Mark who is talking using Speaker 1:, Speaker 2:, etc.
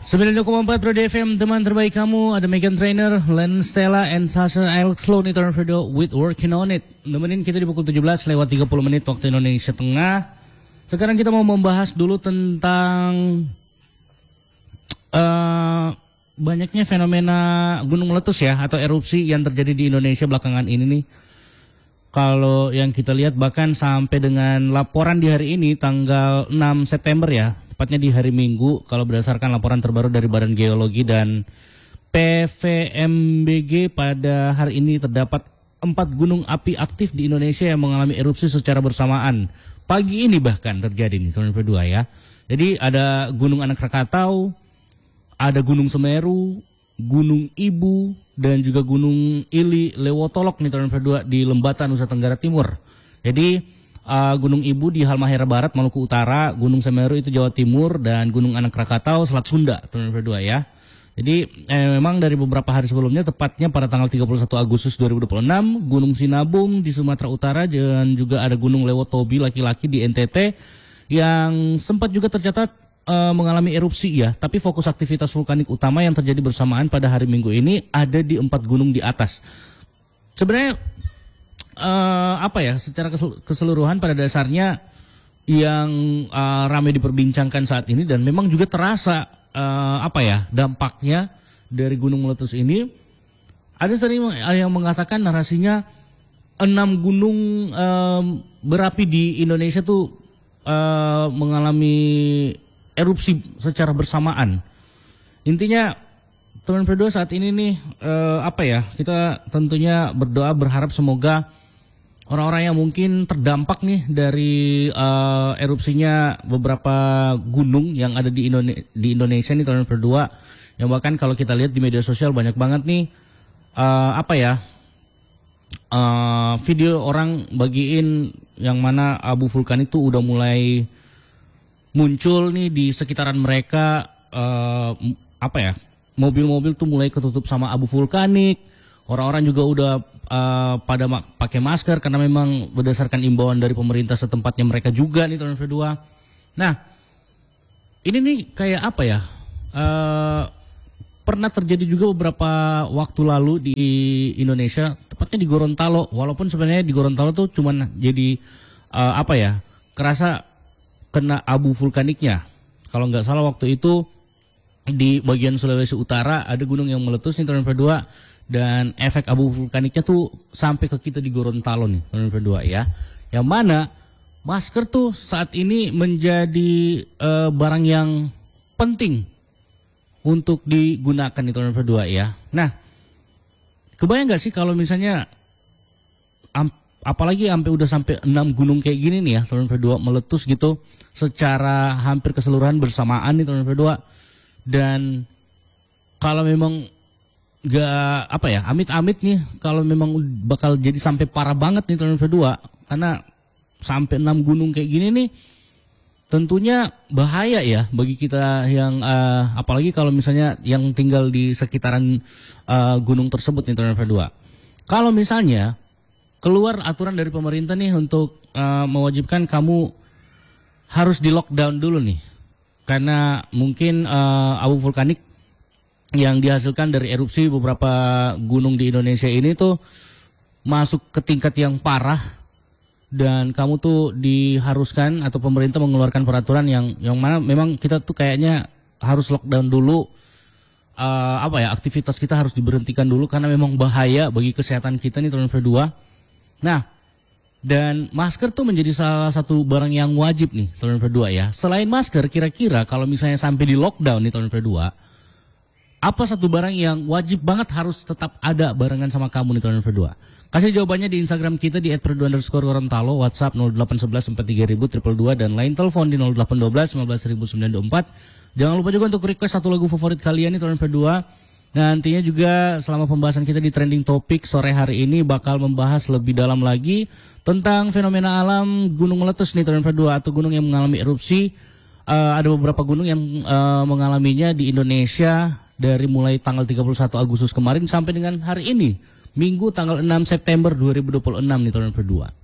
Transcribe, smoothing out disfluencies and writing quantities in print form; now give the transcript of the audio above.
Speaker 1: 92,4 Roda FM, teman terbaik kamu. Ada Megan Trainer, Len Stella, and Sasha Alex Slow nih, Turn Video with Working On It. Nemenin kita di pukul 17 lewat 30 menit waktu Indonesia Tengah. Sekarang kita mau membahas dulu tentang banyaknya fenomena gunung meletus ya, atau erupsi yang terjadi di Indonesia belakangan ini nih. Kalau yang kita lihat bahkan sampai dengan laporan di hari ini tanggal 6 September ya, tepatnya di hari Minggu, kalau berdasarkan laporan terbaru dari Badan Geologi dan PVMBG, pada hari ini terdapat 4 gunung api aktif di Indonesia yang mengalami erupsi secara bersamaan. Pagi ini bahkan terjadi nih, tahun kedua ya. Jadi ada Gunung Anak Krakatau, ada Gunung Semeru, Gunung Ibu, dan juga Gunung Ili Lewotolok nih, tahun kedua di Lembata, Nusa Tenggara Timur. Jadi Gunung Ibu di Halmahera Barat, Maluku Utara, Gunung Semeru itu Jawa Timur, dan Gunung Anak Krakatau Selat Sunda, tahun kedua ya. Jadi memang dari beberapa hari sebelumnya, tepatnya pada tanggal 31 Agustus 2026, Gunung Sinabung di Sumatera Utara, dan juga ada Gunung Lewotobi laki-laki di NTT yang sempat juga tercatat mengalami erupsi ya. Tapi fokus aktivitas vulkanik utama yang terjadi bersamaan pada hari Minggu ini ada di 4 gunung di atas. Sebenarnya secara keseluruhan pada dasarnya yang ramai diperbincangkan saat ini, dan memang juga terasa dampaknya dari gunung meletus ini. Ada sering yang mengatakan narasinya 6 gunung berapi di Indonesia tuh mengalami erupsi secara bersamaan. Intinya teman berdua saat ini nih kita tentunya berdoa berharap semoga orang-orang yang mungkin terdampak nih dari erupsinya beberapa gunung yang ada di Indonesia nih, teman berdua, yang bahkan kalau kita lihat di media sosial banyak banget nih video orang bagiin yang mana abu vulkanik itu udah mulai muncul nih di sekitaran mereka. Mobil-mobil tuh mulai ketutup sama abu vulkanik. Orang-orang juga udah pada pakai masker karena memang berdasarkan imbauan dari pemerintah setempatnya mereka juga nih, tahun kedua. Nah, ini nih kayak pernah terjadi juga beberapa waktu lalu di Indonesia, tepatnya di Gorontalo. Walaupun sebenarnya di Gorontalo tuh cuman jadi kerasa kena abu vulkaniknya. Kalau nggak salah waktu itu di bagian Sulawesi Utara ada gunung yang meletus nih, tahun kedua, dan efek abu vulkaniknya tuh sampai ke kita di Gorontalo nih, tahun kedua ya. Yang mana masker tuh saat ini menjadi barang yang penting untuk digunakan nih, tahun kedua ya. Nah, kebayang nggak sih kalau misalnya apalagi udah sampai 6 gunung kayak gini nih ya, tahun kedua, meletus gitu secara hampir keseluruhan bersamaan nih, tahun kedua. Dan kalau memang nggak amit-amit nih, kalau memang bakal jadi sampai parah banget nih, tahun kedua, karena sampai 6 gunung kayak gini nih, tentunya bahaya ya bagi kita yang apalagi kalau misalnya yang tinggal di sekitaran gunung tersebut nih, tahun kedua. Kalau misalnya keluar aturan dari pemerintah nih untuk mewajibkan kamu harus di lockdown dulu nih, karena mungkin abu vulkanik yang dihasilkan dari erupsi beberapa gunung di Indonesia ini tuh masuk ke tingkat yang parah, dan kamu tuh diharuskan atau pemerintah mengeluarkan peraturan yang mana memang kita tuh kayaknya harus lockdown dulu. Aktivitas kita harus diberhentikan dulu karena memang bahaya bagi kesehatan kita nih, tahun kedua. Nah, dan masker tuh menjadi salah satu barang yang wajib nih, tahun kedua ya. Selain masker, kira-kira kalau misalnya sampai di lockdown nih, tahun kedua, apa satu barang yang wajib banget harus tetap ada barengan sama kamu nih, tahun kedua? Kasih jawabannya di Instagram kita di @perdu_Gorontalo, WhatsApp 0811 43.222, dan line telepon di 0812 15924. Jangan lupa juga untuk request satu lagu favorit kalian nih, tahun kedua. Nantinya juga selama pembahasan kita di trending topik sore hari ini bakal membahas lebih dalam lagi tentang fenomena alam gunung meletus nih, tahun kedua, atau gunung yang mengalami erupsi. Ada beberapa gunung yang mengalaminya di Indonesia dari mulai tanggal 31 Agustus kemarin sampai dengan hari ini, Minggu tanggal 6 September 2026 nih, tahun kedua.